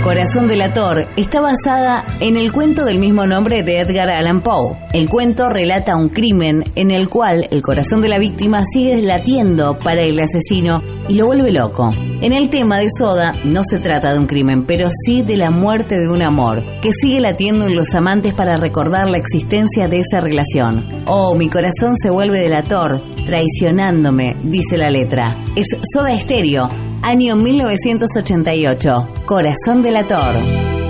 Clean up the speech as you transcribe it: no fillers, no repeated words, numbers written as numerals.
Corazón delator está basada en el cuento del mismo nombre de Edgar Allan Poe. El cuento relata un crimen en el cual el corazón de la víctima sigue latiendo para el asesino y lo vuelve loco. En el tema de Soda no se trata de un crimen, pero sí de la muerte de un amor, que sigue latiendo en los amantes para recordar la existencia de esa relación. Oh, mi corazón se vuelve delator, traicionándome, dice la letra. Es Soda Stereo, año 1988. Corazón delator.